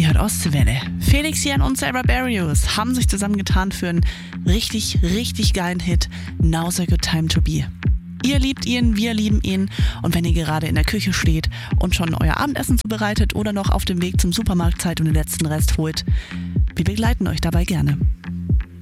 Ihr hört Ostwelle. Felix Jähn und Sarah Barrios haben sich zusammengetan für einen richtig, richtig geilen Hit, Now's a Good Time to Be. Ihr liebt ihn, wir lieben ihn. Und wenn ihr gerade in der Küche steht und schon euer Abendessen zubereitet oder noch auf dem Weg zum Supermarkt seid und den letzten Rest holt, wir begleiten euch dabei gerne.